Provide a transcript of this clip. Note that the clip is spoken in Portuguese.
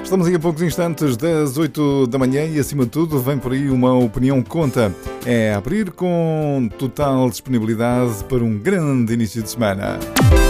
Estamos aí a poucos instantes das 8 da manhã e, acima de tudo, vem por aí uma opinião conta. É abrir com total disponibilidade para um grande início de semana.